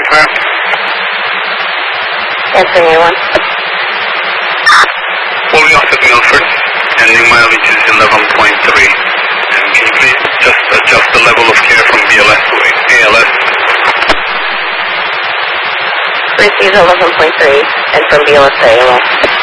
confirm? Answering A1. Fully off at Milford, and new mileage is 11.3. And can you please just adjust the level of care from BLS to ALS? Frequency is 11.3, and from BLS to ALS.